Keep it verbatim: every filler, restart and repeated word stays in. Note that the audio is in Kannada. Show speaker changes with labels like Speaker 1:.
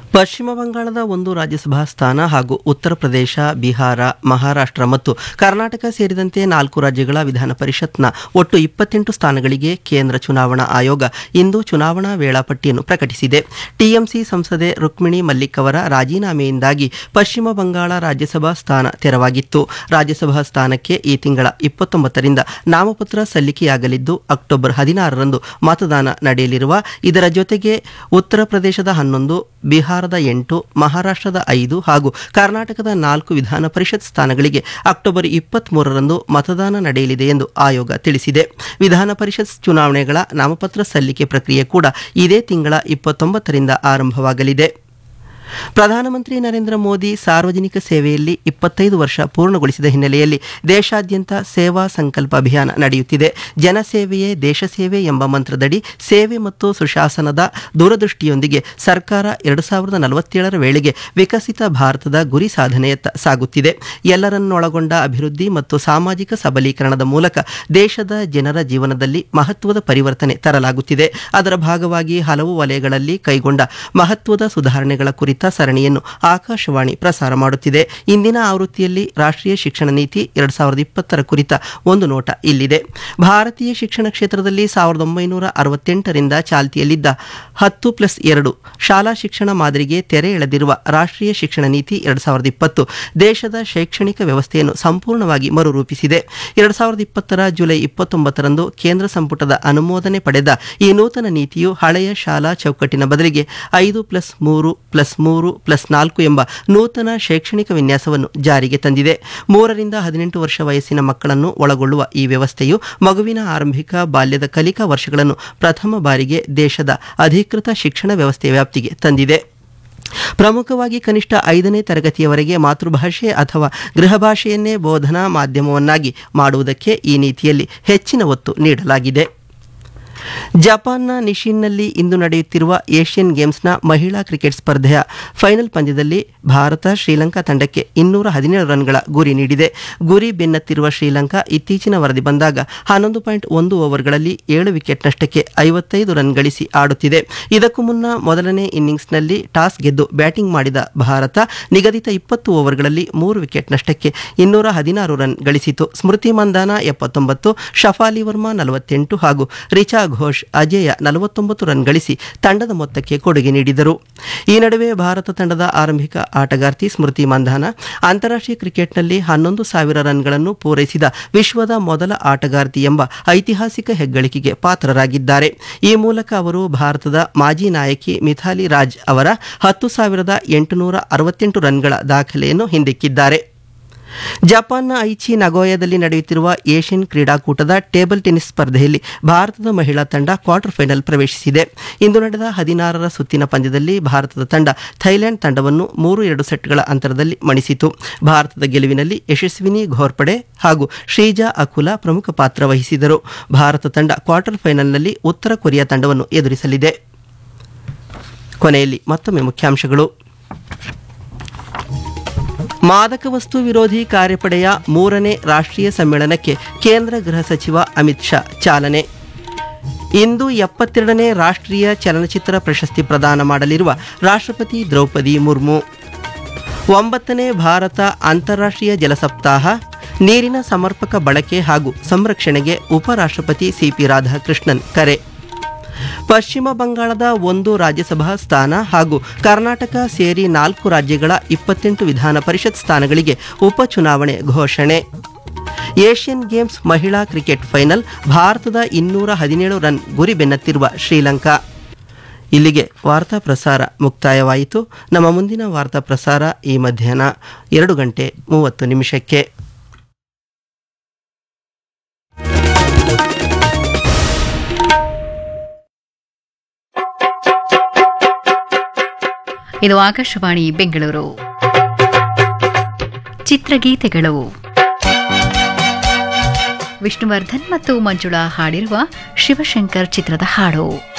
Speaker 1: ಪಶ್ಚಿಮ ಬಂಗಾಳದ ಒಂದು ರಾಜ್ಯಸಭಾ ಸ್ಥಾನ ಹಾಗೂ ಉತ್ತರ ಪ್ರದೇಶ, ಬಿಹಾರ, ಮಹಾರಾಷ್ಟ್ರ ಮತ್ತು ಕರ್ನಾಟಕ ಸೇರಿದಂತೆ ನಾಲ್ಕು ರಾಜ್ಯಗಳ ವಿಧಾನ ಪರಿಷತ್ನ ಒಟ್ಟು ಇಪ್ಪತ್ತೆಂಟು ಸ್ಥಾನಗಳಿಗೆ ಕೇಂದ್ರ ಚುನಾವಣಾ ಆಯೋಗ ಇಂದು ಚುನಾವಣಾ ವೇಳಾಪಟ್ಟಿಯನ್ನು ಪ್ರಕಟಿಸಿದೆ. ಟಿಎಂಸಿ ಸಂಸದೆ ರುಕ್ಮಿಣಿ ಮಲ್ಲಿಕ್ ಅವರ ರಾಜೀನಾಮೆಯಿಂದಾಗಿ ಪಶ್ಚಿಮ ಬಂಗಾಳ ರಾಜ್ಯಸಭಾ ಸ್ಥಾನ ತೆರವಾಗಿತ್ತು. ರಾಜ್ಯಸಭಾ ಸ್ಥಾನಕ್ಕೆ ಈ ತಿಂಗಳ ಇಪ್ಪತ್ತೊಂಬತ್ತರಿಂದ ನಾಮಪತ್ರ ಸಲ್ಲಿಕೆಯಾಗಲಿದ್ದು ಅಕ್ಟೋಬರ್ ಹದಿನಾರರಂದು ಮತದಾನ ನಡೆಯಲಿರುವ ಇದರ ಜೊತೆಗೆ ಉತ್ತರ ಪ್ರದೇಶದ ಹನ್ನೊಂದು, ಬಿಹಾರದ ಎಂಟು, ಮಹಾರಾಷ್ಟ್ರದ ಐದು ಹಾಗೂ ಕರ್ನಾಟಕದ ನಾಲ್ಕು ವಿಧಾನ ಪರಿಷತ್ ಸ್ಥಾನಗಳಿಗೆ ಅಕ್ಟೋಬರ್ ಇಪ್ಪತ್ಮೂರರಂದು ಮತದಾನ ನಡೆಯಲಿದೆ ಎಂದು ಆಯೋಗ ತಿಳಿಸಿದೆ. ವಿಧಾನ ಪರಿಷತ್ ಚುನಾವಣೆಗಳ ನಾಮಪತ್ರ ಸಲ್ಲಿಕೆ ಪ್ರಕ್ರಿಯೆ ಕೂಡ ಇದೇ ತಿಂಗಳ ಇಪ್ಪತ್ತೊಂಬತ್ತರಿಂದ ಆರಂಭವಾಗಲಿದೆ. ಪ್ರಧಾನಮಂತ್ರಿ ನರೇಂದ್ರ ಮೋದಿ ಸಾರ್ವಜನಿಕ ಸೇವೆಯಲ್ಲಿ ಇಪ್ಪತ್ತೈದು ವರ್ಷ ಪೂರ್ಣಗೊಳಿಸಿದ ಹಿನ್ನೆಲೆಯಲ್ಲಿ ದೇಶಾದ್ಯಂತ ಸೇವಾ ಸಂಕಲ್ಪ ಅಭಿಯಾನ ನಡೆಯುತ್ತಿದೆ. ಜನಸೇವೆಯೇ ದೇಶ ಸೇವೆ ಎಂಬ ಮಂತ್ರದಡಿ ಸೇವೆ ಮತ್ತು ಸುಶಾಸನದ ದೂರದೃಷ್ಟಿಯೊಂದಿಗೆ ಸರ್ಕಾರ ಎರಡು ಸಾವಿರದ ನಲವತ್ತೇಳರ ವೇಳೆಗೆ ವಿಕಸಿತ ಭಾರತದ ಗುರಿ ಸಾಧನೆಯತ್ತ ಸಾಗುತ್ತಿದೆ. ಎಲ್ಲರನ್ನೊಳಗೊಂಡ ಅಭಿವೃದ್ಧಿ ಮತ್ತು ಸಾಮಾಜಿಕ ಸಬಲೀಕರಣದ ಮೂಲಕ ದೇಶದ ಜನರ ಜೀವನದಲ್ಲಿ ಮಹತ್ವದ ಪರಿವರ್ತನೆ ತರಲಾಗುತ್ತಿದೆ. ಅದರ ಭಾಗವಾಗಿ ಹಲವು ವಲಯಗಳಲ್ಲಿ ಕೈಗೊಂಡ ಮಹತ್ವದ ಸುಧಾರಣೆಗಳ ಕುರಿತ ಸರಣಿಯನ್ನು ಆಕಾಶವಾಣಿ ಪ್ರಸಾರ ಮಾಡುತ್ತಿದೆ. ಇಂದಿನ ಆವೃತ್ತಿಯಲ್ಲಿ ರಾಷ್ಟ್ರೀಯ ಶಿಕ್ಷಣ ನೀತಿ ಎರಡು ಸಾವಿರದ ಇಪ್ಪತ್ತರ ಕುರಿತ ಒಂದು ನೋಟ ಇಲ್ಲಿದೆ. ಭಾರತೀಯ ಶಿಕ್ಷಣ ಕ್ಷೇತ್ರದಲ್ಲಿ ಸಾವಿರದ ಒಂಬೈನೂರ ಅರವತ್ತೆಂಟರಿಂದ ಚಾಲ್ತಿಯಲ್ಲಿದ್ದ ಹತ್ತು ಪ್ಲಸ್ ಎರಡು ಶಾಲಾ ಶಿಕ್ಷಣ ಮಾದರಿಗೆ ತೆರೆ ಎಳೆದಿರುವ ರಾಷ್ಟ್ರೀಯ ಶಿಕ್ಷಣ ನೀತಿ ಎರಡು ಸಾವಿರದ ಇಪ್ಪತ್ತು ದೇಶದ ಶೈಕ್ಷಣಿಕ ವ್ಯವಸ್ಥೆಯನ್ನು ಸಂಪೂರ್ಣವಾಗಿ ಮರುರೂಪಿಸಿದೆ. ಎರಡು ಸಾವಿರದ ಇಪ್ಪತ್ತರ ಜುಲೈ ಇಪ್ಪತ್ತೊಂಬತ್ತರಂದು ಕೇಂದ್ರ ಸಂಪುಟದ ಅನುಮೋದನೆ ಪಡೆದ ಈ ನೂತನ ನೀತಿಯು ಹಳೆಯ ಶಾಲಾ ಚೌಕಟ್ಟಿನ ಬದಲಿಗೆ ಐದು ಪ್ಲಸ್ ಮೂರು ಪ್ಲಸ್ ಮೂರು ಪ್ಲಸ್ ನಾಲ್ಕು ಎಂಬ ನೂತನ ಶೈಕ್ಷಣಿಕ ವಿನ್ಯಾಸವನ್ನು ಜಾರಿಗೆ ತಂದಿದೆ. ಮೂರರಿಂದ ಹದಿನೆಂಟು ವರ್ಷ ವಯಸ್ಸಿನ ಮಕ್ಕಳನ್ನು ಒಳಗೊಳ್ಳುವ ಈ ವ್ಯವಸ್ಥೆಯು ಮಗುವಿನ ಆರಂಭಿಕ ಬಾಲ್ಯದ ಕಲಿಕಾ ವರ್ಷಗಳನ್ನು ಪ್ರಥಮ ಬಾರಿಗೆ ದೇಶದ ಅಧಿಕೃತ ಶಿಕ್ಷಣ ವ್ಯವಸ್ಥೆಯ ವ್ಯಾಪ್ತಿಗೆ ತಂದಿದೆ. ಪ್ರಮುಖವಾಗಿ ಕನಿಷ್ಠ ಐದನೇ ತರಗತಿಯವರೆಗೆ ಮಾತೃಭಾಷೆ ಅಥವಾ ಗೃಹಭಾಷೆಯನ್ನೇ ಬೋಧನಾ ಮಾಧ್ಯಮವನ್ನಾಗಿ ಮಾಡುವುದಕ್ಕೆ ಈ ನೀತಿಯಲ್ಲಿ ಹೆಚ್ಚಿನ ಒತ್ತು ನೀಡಲಾಗಿದೆ. ಜಪಾನ್ನ ನಿಶಿನ್ನಲ್ಲಿ ಇಂದು ನಡೆಯುತ್ತಿರುವ ಏಷ್ಯನ್ ಗೇಮ್ಸ್ನ ಮಹಿಳಾ ಕ್ರಿಕೆಟ್ ಸ್ಪರ್ಧೆಯ ಫೈನಲ್ ಪಂದ್ಯದಲ್ಲಿ ಭಾರತ ಶ್ರೀಲಂಕಾ ತಂಡಕ್ಕೆ ಇನ್ನೂರ ಹದಿನೇಳು ರನ್ಗಳ ಗುರಿ ನೀಡಿದೆ. ಗುರಿ ಬೆನ್ನತ್ತಿರುವ ಶ್ರೀಲಂಕಾ ಇತ್ತೀಚಿನ ವರದಿ ಬಂದಾಗ ಹನ್ನೊಂದು ಪಾಯಿಂಟ್ ಒಂದು ಓವರ್ಗಳಲ್ಲಿ ಏಳು ವಿಕೆಟ್ ನಷ್ಟಕ್ಕೆ ಐವತ್ತೈದು ರನ್ ಗಳಿಸಿ ಆಡುತ್ತಿದೆ. ಇದಕ್ಕೂ ಮುನ್ನ ಮೊದಲನೇ ಇನ್ನಿಂಗ್ಸ್ನಲ್ಲಿ ಟಾಸ್ ಗೆದ್ದು ಬ್ಯಾಟಿಂಗ್ ಮಾಡಿದ ಭಾರತ ನಿಗದಿತ ಇಪ್ಪತ್ತು ಓವರ್ಗಳಲ್ಲಿ ಮೂರು ವಿಕೆಟ್ ನಷ್ಟಕ್ಕೆ ಇನ್ನೂರ ಹದಿನಾರು ರನ್ ಗಳಿಸಿತು. ಸ್ಮೃತಿ ಮಂದಾನ ಎಪ್ಪತ್ತೊಂಬತ್ತು, ಶಫಾಲಿ ವರ್ಮಾ ನಲವತ್ತೆಂಟು ಹಾಗೂ ರಿಚಾ ಘೋಷ್ ಅಜೇಯ ನಲವತ್ತೊಂಬತ್ತು ರನ್ ಗಳಿಸಿ ತಂಡದ ಮೊತ್ತಕ್ಕೆ ಕೊಡುಗೆ ನೀಡಿದರು. ಈ ನಡುವೆ ಭಾರತ ತಂಡದ ಆರಂಭಿಕ ಆಟಗಾರ್ತಿ ಸ್ಮೃತಿ ಮಂಧಾನ ಅಂತಾರಾಷ್ಟ್ರೀಯ ಕ್ರಿಕೆಟ್ನಲ್ಲಿ ಹನ್ನೊಂದು ಸಾವಿರ ರನ್ಗಳನ್ನು ಪೂರೈಸಿದ ವಿಶ್ವದ ಮೊದಲ ಆಟಗಾರ್ತಿ ಎಂಬ ಐತಿಹಾಸಿಕ ಹೆಗ್ಗಳಿಕೆಗೆ ಪಾತ್ರರಾಗಿದ್ದಾರೆ. ಈ ಮೂಲಕ ಅವರು ಭಾರತದ ಮಾಜಿ ನಾಯಕಿ ಮಿಥಾಲಿ ರಾಜ್ ಅವರ ಹತ್ತು ಸಾವಿರದ ಎಂಟುನೂರ ಅರವತ್ತೆಂಟು ರನ್ಗಳ ದಾಖಲೆಯನ್ನು ಹಿಂದಿಕ್ಕಿದ್ದಾರೆ. ಜಪಾನ್ನ ಐಚಿ ನಗೋಯಾದಲ್ಲಿ ನಡೆಯುತ್ತಿರುವ ಏಷ್ಯನ್ ಕ್ರೀಡಾಕೂಟದ ಟೇಬಲ್ ಟೆನ್ನಿಸ್ ಸ್ಪರ್ಧೆಯಲ್ಲಿ ಭಾರತದ ಮಹಿಳಾ ತಂಡ ಕ್ವಾರ್ಟರ್ ಫೈನಲ್ ಪ್ರವೇಶಿಸಿದೆ. ಇಂದು ನಡೆದ ಹದಿನಾರರ ಸುತ್ತಿನ ಪಂದ್ಯದಲ್ಲಿ ಭಾರತದ ತಂಡ ಥೈಲ್ಯಾಂಡ್ ತಂಡವನ್ನು ಮೂರು ಎರಡು ಸೆಟ್ಗಳ ಅಂತರದಲ್ಲಿ ಮಣಿಸಿತು. ಭಾರತದ ಗೆಲುವಿನಲ್ಲಿ ಯಶಸ್ವಿನಿ ಘೋರ್ಪಡೆ ಹಾಗೂ ಶ್ರೀಜಾ ಅಕುಲಾ ಪ್ರಮುಖ ಪಾತ್ರ ವಹಿಸಿದರು. ಭಾರತ ತಂಡ ಕ್ವಾರ್ಟರ್ ಫೈನಲ್ನಲ್ಲಿ ಉತ್ತರ ಕೊರಿಯಾ ತಂಡವನ್ನು ಎದುರಿಸಲಿದೆ. ಕೊನೆಯಲ್ಲಿ ಮತ್ತೊಮ್ಮೆ ಮುಖ್ಯಾಂಶಗಳು. ಮಾದಕ ವಸ್ತು ವಿರೋಧಿ ಕಾರ್ಯಪಡೆಯ ಮೂರನೇ ರಾಷ್ಟ್ರೀಯ ಸಮ್ಮೇಳನಕ್ಕೆ ಕೇಂದ್ರ ಗೃಹ ಸಚಿವ ಅಮಿತ್ ಶಾ ಚಾಲನೆ. ಇಂದು ಎಪ್ಪತ್ತೆರಡನೇ ರಾಷ್ಟ್ರೀಯ ಚಲನಚಿತ್ರ ಪ್ರಶಸ್ತಿ ಪ್ರದಾನ ಮಾಡಲಿರುವ ರಾಷ್ಟ್ರಪತಿ ದ್ರೌಪದಿ ಮುರ್ಮು. ಒಂಬತ್ತನೇ ಭಾರತ ಅಂತಾರಾಷ್ಟ್ರೀಯ ಜಲ ಸಪ್ತಾಹ, ನೀರಿನ ಸಮರ್ಪಕ ಬಳಕೆ ಹಾಗೂ ಸಂರಕ್ಷಣೆಗೆ ಉಪರಾಷ್ಟ್ರಪತಿ ಸಿಪಿ ರಾಧಾಕೃಷ್ಣನ್ ಕರೆ. ಪಶ್ಚಿಮ ಬಂಗಾಳದ ಒಂದು ರಾಜ್ಯಸಭಾ ಸ್ಥಾನ ಹಾಗೂ ಕರ್ನಾಟಕ ಸೇರಿ ನಾಲ್ಕು ರಾಜ್ಯಗಳ ಇಪ್ಪತ್ತೆಂಟು ವಿಧಾನ ಪರಿಷತ್ ಸ್ಥಾನಗಳಿಗೆ ಉಪಚುನಾವಣೆ ಘೋಷಣೆ. ಏಷ್ಯನ್ ಗೇಮ್ಸ್ ಮಹಿಳಾ ಕ್ರಿಕೆಟ್ ಫೈನಲ್, ಭಾರತದ ಇನ್ನೂರ ಹದಿನೇಳು ರನ್ ಗುರಿ ಬೆನ್ನತ್ತಿರುವ ಶ್ರೀಲಂಕಾ. ಇಲ್ಲಿಗೆ ವಾರ್ತಾ ಪ್ರಸಾರ ಮುಕ್ತಾಯವಾಯಿತು. ನಮ್ಮ ಮುಂದಿನ ವಾರ್ತಾ ಪ್ರಸಾರ ಈ ಮಧ್ಯಾಹ್ನ ಎರಡು ಗಂಟೆ ಮೂವತ್ತು ನಿಮಿಷಕ್ಕೆ.
Speaker 2: ಇದು ಆಕಾಶವಾಣಿ ಬೆಂಗಳೂರು. ಚಿತ್ರಗೀತೆಗಳು. ವಿಷ್ಣುವರ್ಧನ್ ಮತ್ತು ಮಂಜುಳಾ ಹಾಡಿರುವ ಶಿವಶಂಕರ್ ಚಿತ್ರದ ಹಾಡು.